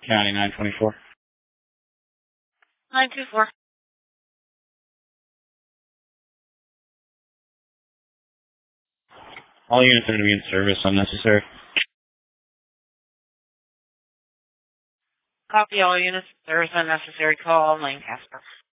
County 924. 924. All units are going to be in service unnecessary. Copy all units. There is unnecessary call Lancaster.